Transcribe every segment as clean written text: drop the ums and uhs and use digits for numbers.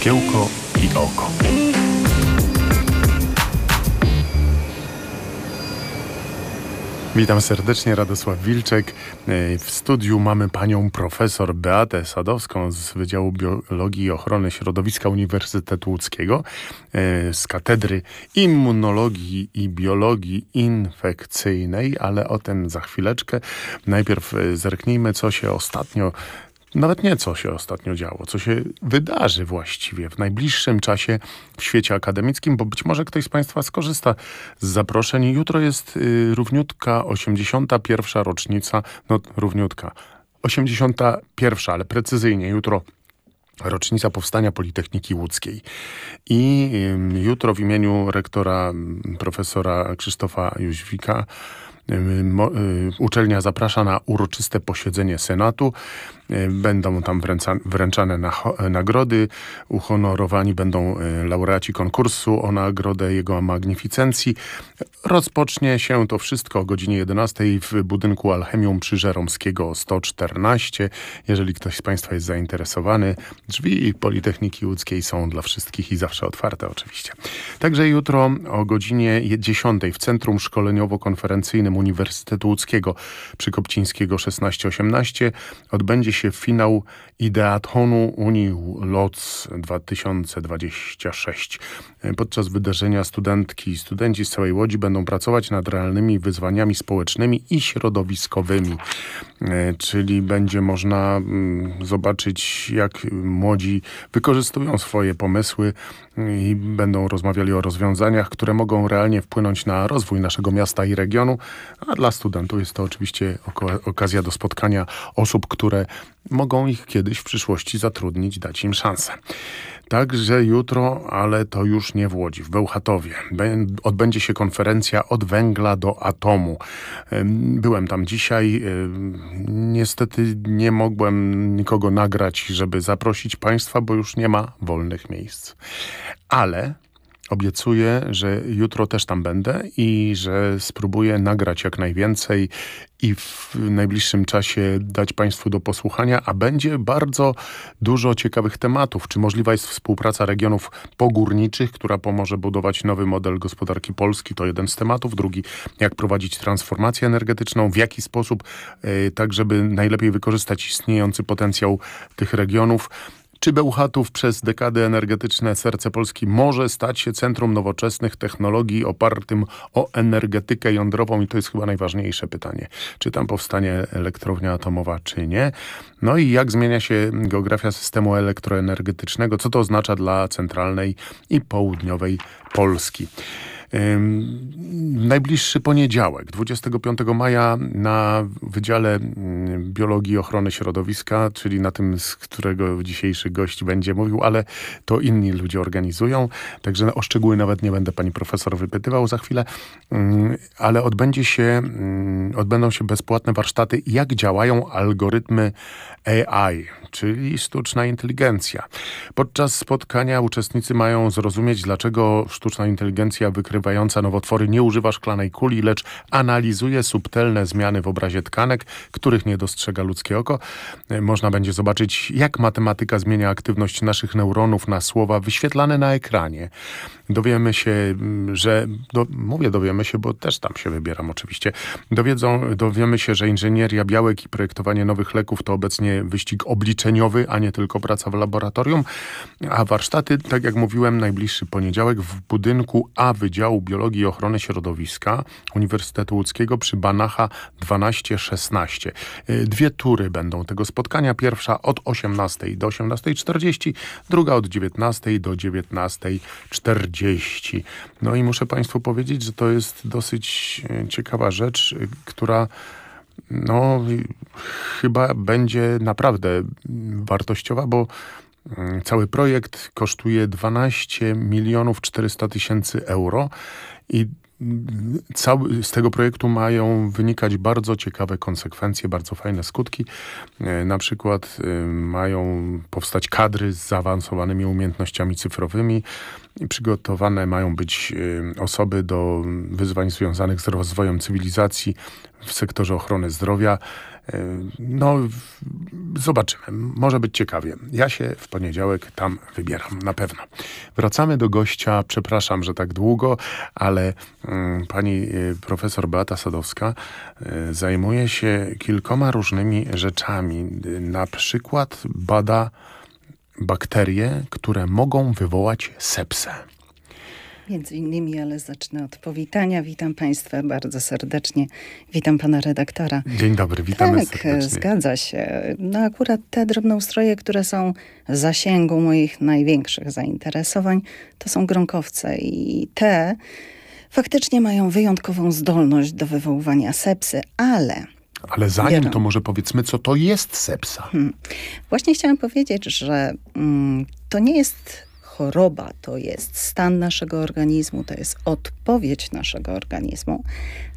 Szkiełko i oko. Witam serdecznie, Radosław Wilczek. W studiu mamy panią profesor Beatę Sadowską z Wydziału Biologii i Ochrony Środowiska Uniwersytetu Łódzkiego, z Katedry Immunologii i Biologii Infekcyjnej, ale o tym za chwileczkę. Najpierw zerknijmy, co się ostatnio działo, co się wydarzy właściwie w najbliższym czasie w świecie akademickim, bo być może ktoś z państwa skorzysta z zaproszeń. Jutro jest równiutka 81. rocznica, 81, ale precyzyjnie jutro rocznica powstania Politechniki Łódzkiej. I jutro w imieniu rektora profesora Krzysztofa Jóźwika uczelnia zaprasza na uroczyste posiedzenie Senatu. Będą tam wręczane nagrody. Uhonorowani będą laureaci konkursu o nagrodę Jego Magnificencji. Rozpocznie się to wszystko o godzinie 11 w budynku Alchemium przy Żeromskiego 114. Jeżeli ktoś z państwa jest zainteresowany, drzwi Politechniki Łódzkiej są dla wszystkich i zawsze otwarte oczywiście. Także jutro o godzinie 10 w Centrum Szkoleniowo-Konferencyjnym Uniwersytetu Łódzkiego przy Kopcińskiego 1618 odbędzie się finał Ideathonu Unii LOC 2026. Podczas wydarzenia studentki i studenci z całej Łodzi będą pracować nad realnymi wyzwaniami społecznymi i środowiskowymi. Czyli będzie można zobaczyć, jak młodzi wykorzystują swoje pomysły i będą rozmawiali o rozwiązaniach, które mogą realnie wpłynąć na rozwój naszego miasta i regionu, a dla studentów jest to oczywiście okazja do spotkania osób, które mogą ich kiedyś w przyszłości zatrudnić, dać im szansę. Także jutro, ale to już nie w Łodzi, w Bełchatowie, odbędzie się konferencja Od węgla do atomu. Byłem tam dzisiaj. Niestety nie mogłem nikogo nagrać, żeby zaprosić państwa, bo już nie ma wolnych miejsc. Ale obiecuję, że jutro też tam będę i że spróbuję nagrać jak najwięcej i w najbliższym czasie dać państwu do posłuchania, a będzie bardzo dużo ciekawych tematów. Czy możliwa jest współpraca regionów pogórniczych, która pomoże budować nowy model gospodarki Polski? To jeden z tematów. Drugi, jak prowadzić transformację energetyczną, w jaki sposób, tak żeby najlepiej wykorzystać istniejący potencjął tych regionów. Czy Bełchatów przez dekady energetyczne serce Polski może stać się centrum nowoczesnych technologii opartym o energetykę jądrową? I to jest chyba najważniejsze pytanie. Czy tam powstanie elektrownia atomowa, czy nie? No i jak zmienia się geografia systemu elektroenergetycznego? Co to oznacza dla centralnej i południowej Polski? Najbliższy poniedziałek, 25 maja na Wydziale Biologii i Ochrony Środowiska, czyli na tym, z którego dzisiejszy gość będzie mówił, ale to inni ludzie organizują, także o szczegóły nawet nie będę pani profesor wypytywał za chwilę, ale odbędą się bezpłatne warsztaty, jak działają algorytmy AI, czyli sztuczna inteligencja. Podczas spotkania uczestnicy mają zrozumieć, dlaczego sztuczna inteligencja wykrywająca nowotwory nie używa szklanej kuli, lecz analizuje subtelne zmiany w obrazie tkanek, których nie dostrzega ludzkie oko. Można będzie zobaczyć, jak matematyka zmienia aktywność naszych neuronów na słowa wyświetlane na ekranie. Dowiemy się, dowiemy się, bo też tam się wybieram oczywiście. Dowiemy się, że inżynieria białek i projektowanie nowych leków to obecnie wyścig obliczeniowy, a nie tylko praca w laboratorium. A warsztaty, tak jak mówiłem, najbliższy poniedziałek w budynku A Wydziału Biologii i Ochrony Środowiska Uniwersytetu Łódzkiego przy Banacha 12-16. Dwie tury będą tego spotkania. Pierwsza od 18 do 18:40, druga od 19 do 19:40. No i muszę państwu powiedzieć, że to jest dosyć ciekawa rzecz, która chyba będzie naprawdę wartościowa, bo cały projekt kosztuje 12 400 000 euro i z tego projektu mają wynikać bardzo ciekawe konsekwencje, bardzo fajne skutki. Na przykład mają powstać kadry z zaawansowanymi umiejętnościami cyfrowymi. Przygotowane mają być osoby do wyzwań związanych z rozwojem cywilizacji w sektorze ochrony zdrowia. No, zobaczymy. Może być ciekawie. Ja się w poniedziałek tam wybieram, na pewno. Wracamy do gościa. Przepraszam, że tak długo, ale pani profesor Beata Sadowska zajmuje się kilkoma różnymi rzeczami. Na przykład bada bakterie, które mogą wywołać sepsę. Między innymi, ale zacznę od powitania. Witam Państwa bardzo serdecznie. Witam Pana redaktora. Dzień dobry, witamy tak, serdecznie. zgadza się. No akurat te drobnoustroje, które są w zasięgu moich największych zainteresowań, to są gronkowce i te faktycznie mają wyjątkową zdolność do wywoływania sepsy, ale zanim to może powiedzmy, co to jest sepsa. Właśnie chciałam powiedzieć, że to nie jest choroba, to jest stan naszego organizmu, to jest odpowiedź naszego organizmu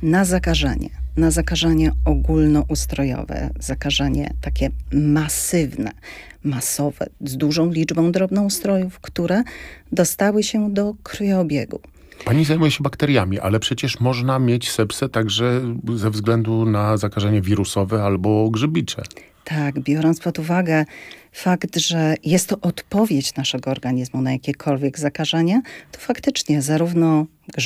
na zakażenie ogólnoustrojowe, zakażenie takie masywne, masowe, z dużą liczbą drobnoustrojów, które dostały się do krwiobiegu. Pani zajmuje się bakteriami, ale przecież można mieć sepsę także ze względu na zakażenie wirusowe albo grzybicze. Tak, biorąc pod uwagę fakt, że jest to odpowiedź naszego organizmu na jakiekolwiek zakażenie, to faktycznie zarówno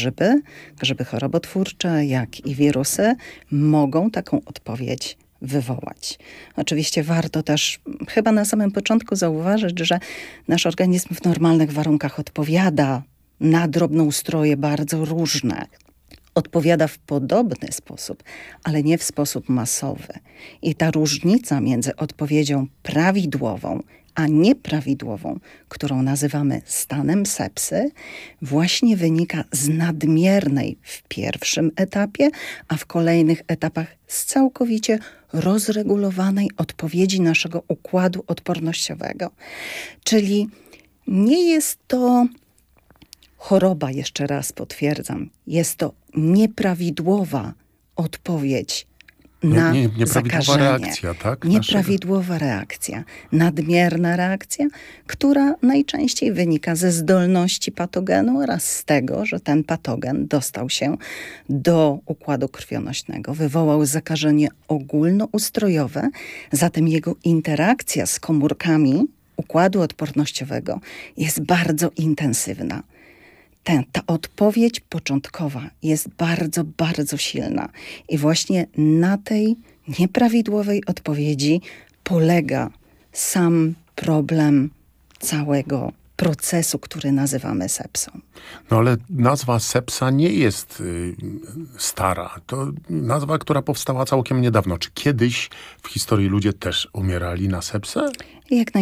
grzyby chorobotwórcze, jak i wirusy mogą taką odpowiedź wywołać. Oczywiście warto też chyba na samym początku zauważyć, że nasz organizm w normalnych warunkach odpowiada na drobnoustroje bardzo różne. Odpowiada w podobny sposób, ale nie w sposób masowy. I ta różnica między odpowiedzią prawidłową a nieprawidłową, którą nazywamy stanem sepsy, właśnie wynika z nadmiernej w pierwszym etapie, a w kolejnych etapach z całkowicie rozregulowanej odpowiedzi naszego układu odpornościowego. Czyli nie jest to choroba, jeszcze raz potwierdzam, jest to nieprawidłowa odpowiedź na nieprawidłowa reakcja, tak? Nieprawidłowa reakcja, nadmierna reakcja, która najczęściej wynika ze zdolności patogenu oraz z tego, że ten patogen dostał się do układu krwionośnego, wywołał zakażenie ogólnoustrojowe, zatem jego interakcja z komórkami układu odpornościowego jest bardzo intensywna. Ta odpowiedź początkowa jest bardzo, bardzo silna. I właśnie na tej nieprawidłowej odpowiedzi polega sam problem całego procesu, który nazywamy sepsą. No ale nazwa sepsa nie jest stara. To nazwa, która powstała całkiem niedawno. Czy kiedyś w historii ludzie też umierali na sepsę? Jak